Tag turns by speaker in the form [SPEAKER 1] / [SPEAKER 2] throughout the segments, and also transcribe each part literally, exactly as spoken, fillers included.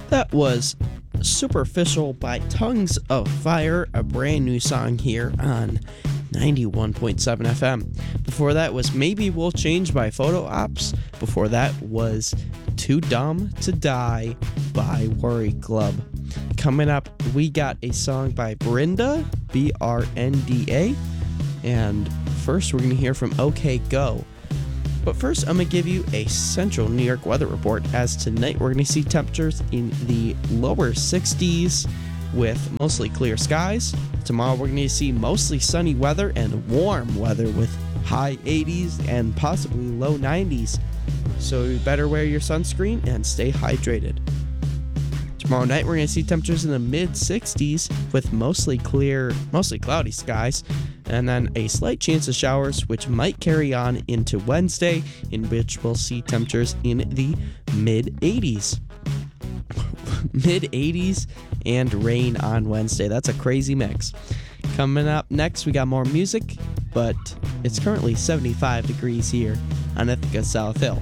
[SPEAKER 1] That was Superficial by Tongues of Fire, a brand new song here on ninety-one point seven F M. Before that was Maybe We'll Change by Photo Ops. Before that was Too Dumb to Die by Worry Club. Coming up, we got a song by Brenda, B R N D A. And first, we're going to hear from OK Go. But first, I'm going to give you a central New York weather report, as tonight we're going to see temperatures in the lower sixties with mostly clear skies. Tomorrow we're going to see mostly sunny weather and warm weather with high eighties and possibly low nineties. So you better wear your sunscreen and stay hydrated. Tomorrow night we're going to see temperatures in the mid sixties with mostly clear, mostly cloudy skies, and then a slight chance of showers, which might carry on into Wednesday, in which we'll see temperatures in the mid eighties. mid eighties and rain on Wednesday. That's a crazy mix. Coming up next, we got more music, but it's currently seventy-five degrees here on Ithaca South Hill.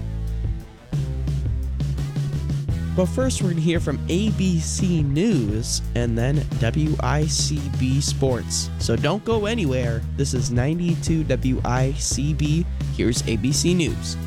[SPEAKER 1] But first, we're going to hear from A B C News and then W I C B Sports. So don't go anywhere. This is ninety-two W I C B. Here's A B C News.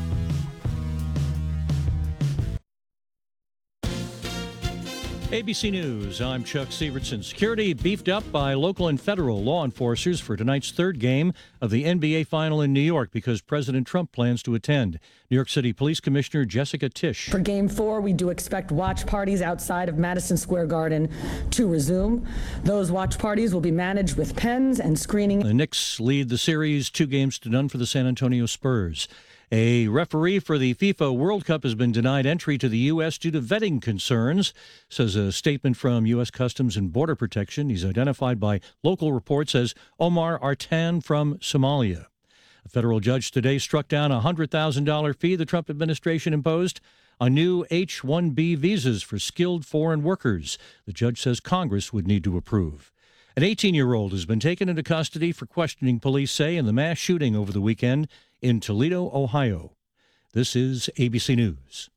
[SPEAKER 2] A B C News, I'm Chuck Severson. Security beefed up by local and federal law enforcers for tonight's third game of the N B A Final in New York because President Trump plans to attend. New York City Police Commissioner Jessica Tisch.
[SPEAKER 3] For Game four, we do expect watch parties outside of Madison Square Garden to resume. Those watch parties will be managed with pens and screening.
[SPEAKER 2] The Knicks lead the series two games to none for the San Antonio Spurs. A referee for the FIFA World Cup has been denied entry to the U S due to vetting concerns, says a statement from U S Customs and Border Protection. He's identified by local reports as Omar Artan from Somalia. A federal judge today struck down a one hundred thousand dollars fee the Trump administration imposed on new H one B visas for skilled foreign workers. The judge says Congress would need to approve. An eighteen-year-old has been taken into custody for questioning, police say, in the mass shooting over the weekend in Toledo, Ohio. This is A B C News.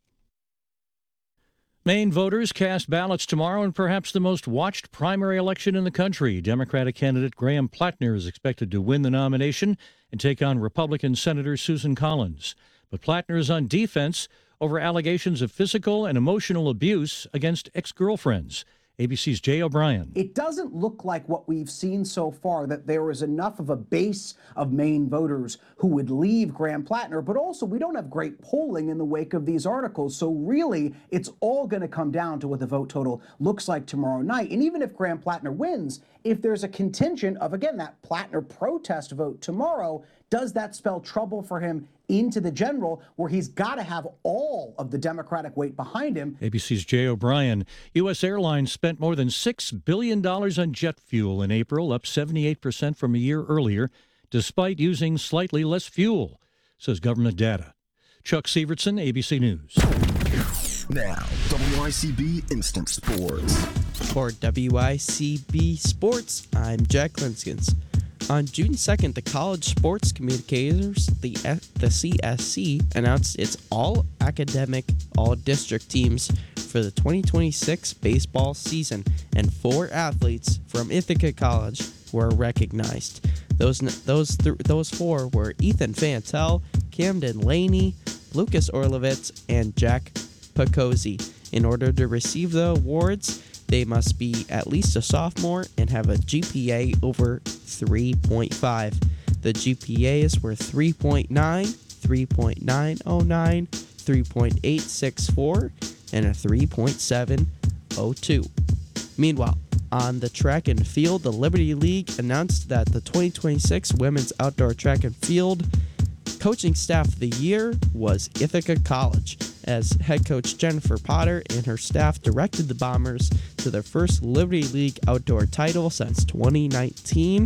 [SPEAKER 2] Maine voters cast ballots tomorrow in perhaps the most watched primary election in the country. Democratic candidate Graham Plattner is expected to win the nomination and take on Republican Senator Susan Collins. But Plattner is on defense over allegations of physical and emotional abuse against ex-girlfriends. A B C's Jay O'Brien.
[SPEAKER 4] It doesn't look like what we've seen so far, that there is enough of a base of Maine voters who would leave Graham Plattner, but also we don't have great polling in the wake of these articles. So really, it's all going to come down to what the vote total looks like tomorrow night. And even if Graham Plattner wins, if there's a contingent of, again, that Plattner protest vote tomorrow, does that spell trouble for him into the general, where he's got to have all of the Democratic weight behind him?
[SPEAKER 2] A B C's Jay O'Brien. U S Airlines spent more than six billion dollars on jet fuel in April, up seventy-eight percent from a year earlier, despite using slightly less fuel, says government data. Chuck Severson, A B C News.
[SPEAKER 5] Now, W I C B Instant Sports.
[SPEAKER 1] For W I C B Sports, I'm Jack Linskins. On June second, the College Sports Communicators, the F- the C S C, announced its all-academic, all-district teams for the twenty twenty-six baseball season, and four athletes from Ithaca College were recognized. Those those th- those four were Ethan Fantel, Camden Laney, Lucas Orlovitz, and Jack Picozzi. In order to receive the awards, they must be at least a sophomore and have a G P A over three point five. The G P As were three point nine, three point nine oh nine, three point eight six four, and a three point seven oh two. Meanwhile, on the track and field, the Liberty League announced that the twenty twenty-six Women's Outdoor Track and Field Coaching Staff of the Year was Ithaca College, as head coach Jennifer Potter and her staff directed the Bombers to their first Liberty League outdoor title since twenty nineteen.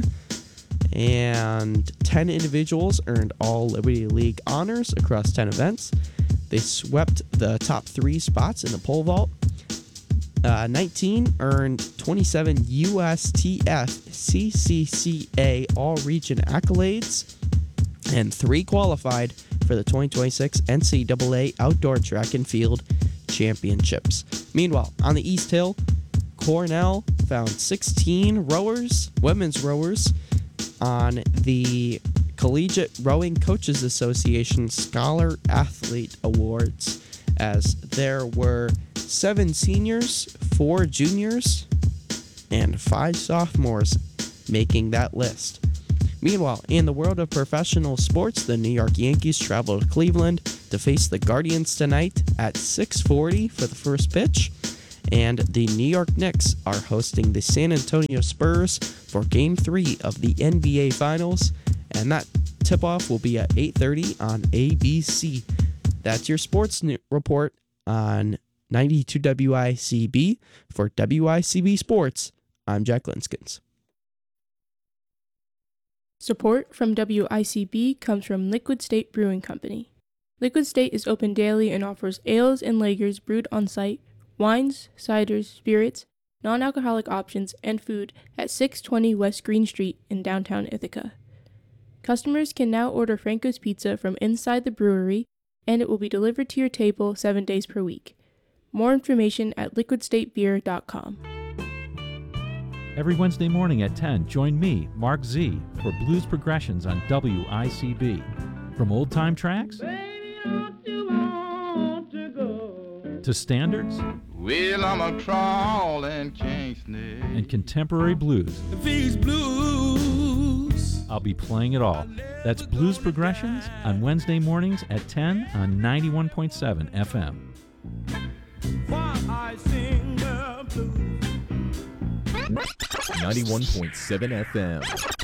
[SPEAKER 1] And ten individuals earned all Liberty League honors across ten events. They swept the top three spots in the pole vault. Uh, nineteen earned twenty-seven U S T F C C C A all-region accolades, and three qualified for the twenty twenty-six N C double A Outdoor Track and Field championships. Meanwhile, on the East Hill, Cornell found sixteen rowers, women's rowers, on the Collegiate Rowing Coaches Association Scholar Athlete Awards, as there were seven seniors, four juniors, and five sophomores making that list. Meanwhile, in the world of professional sports, the New York Yankees travel to Cleveland to face the Guardians tonight at six forty for the first pitch, and the New York Knicks are hosting the San Antonio Spurs for Game three of the N B A Finals, and that tip-off will be at eight thirty on A B C. That's your sports report on ninety-two W I C B. For W I C B Sports, I'm Jack Linskins.
[SPEAKER 6] Support from W I C B comes from Liquid State Brewing Company. Liquid State is open daily and offers ales and lagers brewed on site, wines, ciders, spirits, non-alcoholic options, and food at six twenty West Green Street in downtown Ithaca. Customers can now order Franco's Pizza from inside the brewery, and it will be delivered to your table seven days per week. More information at liquid state beer dot com.
[SPEAKER 7] Every Wednesday morning at ten, join me, Mark Z, for Blues Progressions on W I C B. From old-time tracks to standards
[SPEAKER 8] well, I'm a crawling king snake.
[SPEAKER 7] And contemporary blues.
[SPEAKER 8] These blues.
[SPEAKER 7] I'll be playing it all. That's Blues Progressions on Wednesday mornings at ten on ninety-one point seven F M.
[SPEAKER 8] Why I sing the blues.
[SPEAKER 9] ninety-one point seven F M.